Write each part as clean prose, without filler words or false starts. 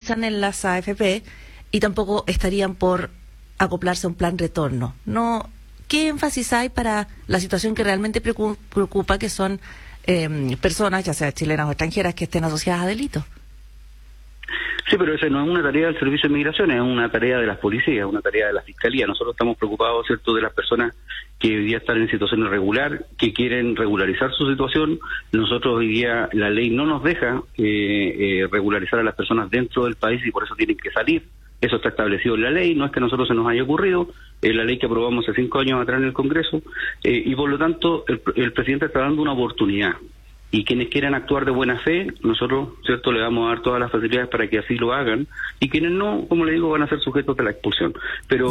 cotizan en las AFP y tampoco estarían por acoplarse a un plan retorno. No, ¿qué énfasis hay para la situación que realmente preocupa, que son personas, ya sea chilenas o extranjeras, que estén asociadas a delitos? Sí, pero esa no es una tarea del Servicio de Migración, es una tarea de las policías, una tarea de la Fiscalía. Nosotros estamos preocupados, ¿cierto?, de las personas que hoy día están en situación irregular, que quieren regularizar su situación. Nosotros hoy día, la ley no nos deja regularizar a las personas dentro del país y por eso tienen que salir. Eso está establecido en la ley, no es que a nosotros se nos haya ocurrido, es la ley que aprobamos hace 5 años atrás en el Congreso, y por lo tanto el presidente está dando una oportunidad. Y quienes quieran actuar de buena fe, nosotros, ¿cierto?, le vamos a dar todas las facilidades para que así lo hagan, y quienes no, como le digo, van a ser sujetos de la expulsión. Pero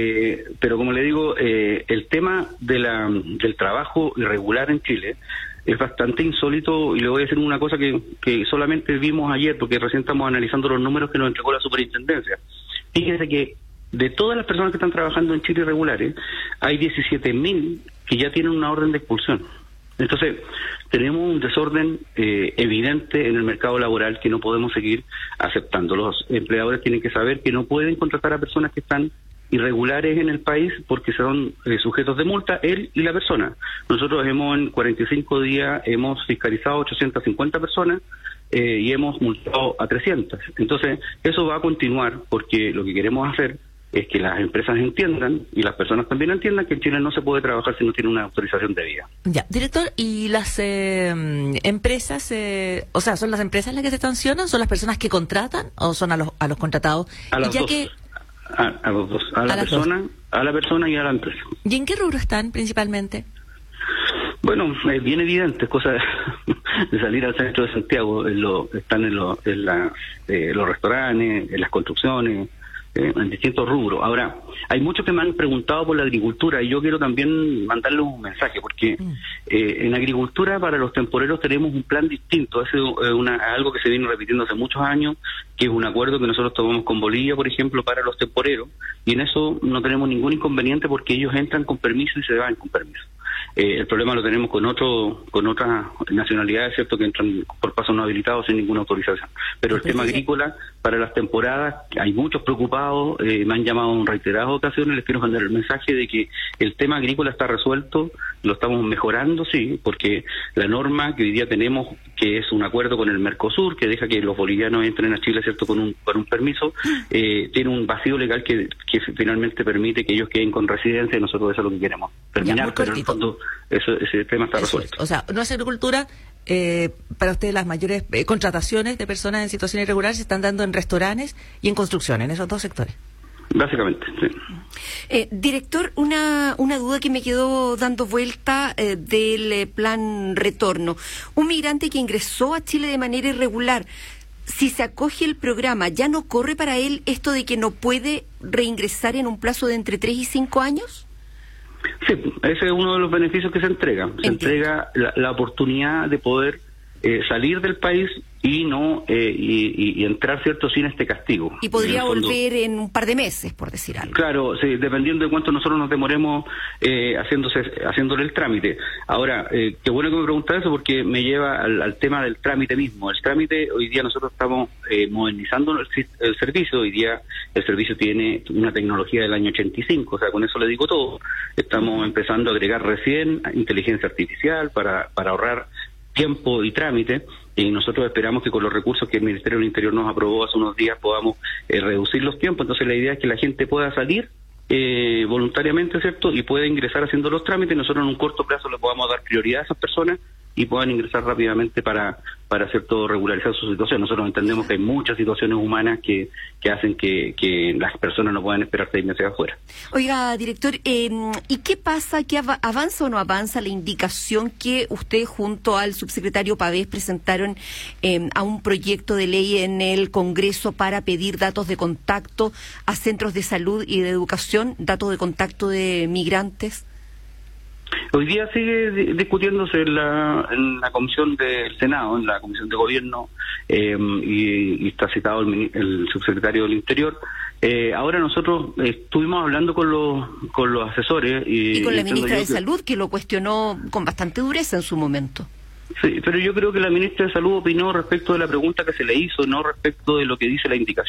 como le digo, el tema del trabajo irregular en Chile es bastante insólito, y le voy a decir una cosa que solamente vimos ayer, porque recién estamos analizando los números que nos entregó la superintendencia. Fíjense que de todas las personas que están trabajando en Chile irregulares, hay 17.000 que ya tienen una orden de expulsión. Entonces, tenemos un desorden evidente en el mercado laboral que no podemos seguir aceptando. Los empleadores tienen que saber que no pueden contratar a personas que están irregulares en el país porque son sujetos de multa, él y la persona. Nosotros en 45 días hemos fiscalizado 850 personas y hemos multado a 300. Entonces, eso va a continuar porque lo que queremos hacer es que las empresas entiendan y las personas también entiendan que en Chile no se puede trabajar si no tiene una autorización debida. Ya, director, ¿y las empresas, o sea, son las empresas las que se sancionan, son las personas que contratan o son a los contratados? A las dos. A los dos, a la persona y a la empresa. ¿Y en qué rubro están principalmente? Bueno, es bien evidente, es cosa de salir al centro de Santiago, están en los restaurantes, en las construcciones, en distintos rubros. Ahora, hay muchos que me han preguntado por la agricultura y yo quiero también mandarles un mensaje, porque en agricultura para los temporeros tenemos un plan distinto. Es algo que se viene repitiendo hace muchos años, que es un acuerdo que nosotros tomamos con Bolivia, por ejemplo, para los temporeros, y en eso no tenemos ningún inconveniente porque ellos entran con permiso y se van con permiso. El problema lo tenemos con otras nacionalidades, ¿cierto?, que entran por paso no habilitado sin ninguna autorización. Pero el tema agrícola, para las temporadas, hay muchos preocupados, me han llamado en reiteradas ocasiones, les quiero mandar el mensaje de que el tema agrícola está resuelto, lo estamos mejorando, sí, porque la norma que hoy día tenemos, que es un acuerdo con el Mercosur, que deja que los bolivianos entren a Chile, ¿cierto?, con un permiso, tiene un vacío legal que finalmente permite que ellos queden con residencia, y nosotros eso es lo que queremos terminar, pero en el fondo ese tema está resuelto. O sea, no es agricultura. Para usted las mayores contrataciones de personas en situación irregular se están dando en restaurantes y en construcción, en esos dos sectores. Básicamente, sí. Director, una duda que me quedó dando vuelta del plan retorno. Un migrante que ingresó a Chile de manera irregular, si se acoge el programa, ¿ya no corre para él esto de que no puede reingresar en un plazo de entre 3 y 5 años? Sí, ese es uno de los beneficios que se entrega. Se entrega la oportunidad de poder salir del país y no y entrar, ¿cierto?, sin este castigo. Y podría volver en un par de meses, por decir algo. Claro, sí, dependiendo de cuánto nosotros nos demoremos haciéndole el trámite. Ahora, qué bueno que me pregunta eso porque me lleva al tema del trámite mismo. El trámite, hoy día nosotros estamos modernizando el servicio. Hoy día el servicio tiene una tecnología del año 85, o sea, con eso le digo todo. Estamos empezando a agregar recién inteligencia artificial para ahorrar tiempo y trámite, y nosotros esperamos que con los recursos que el Ministerio del Interior nos aprobó hace unos días podamos reducir los tiempos. Entonces la idea es que la gente pueda salir voluntariamente, ¿cierto?, y pueda ingresar haciendo los trámites. Nosotros en un corto plazo le podamos dar prioridad a esas personas y puedan ingresar rápidamente para ¿cierto?, regularizar su situación. Nosotros entendemos que hay muchas situaciones humanas que hacen que las personas no puedan esperar 6 meses afuera. Oiga, director, ¿y qué pasa? ¿Qué avanza o no avanza la indicación que usted junto al subsecretario Pavés presentaron a un proyecto de ley en el Congreso para pedir datos de contacto a centros de salud y de educación, datos de contacto de migrantes? Hoy día sigue discutiéndose en la comisión del Senado, en la comisión de gobierno, y está citado el subsecretario del Interior. Ahora nosotros estuvimos hablando con los asesores. Y con la ministra de Salud, que lo cuestionó con bastante dureza en su momento. Sí, pero yo creo que la ministra de Salud opinó respecto de la pregunta que se le hizo, no respecto de lo que dice la indicación.